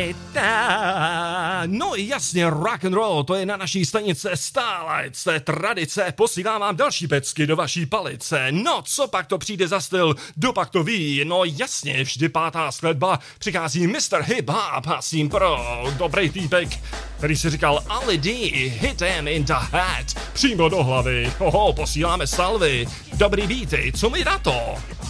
No jasně, rock and roll, to je na naší stanice Starlight, z té tradice posílám vám další pecky do vaší palice. No, co pak to přijde za styl, kdo pak to ví, no jasně, vždy pátá skladba přichází Mr. Hip Hop a s tím pro dobrý týpek, který si říkal Ali D, hit him in the head, přímo do hlavy, posíláme salvy, dobrý beaty, co mi na to?